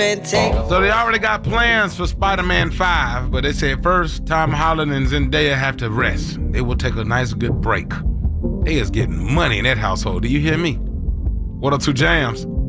So they already got plans for Spider-Man 5, but they said first, Tom Holland and Zendaya have to rest. They will take a nice good break. They is getting money in that household. Do you hear me? What are two jams?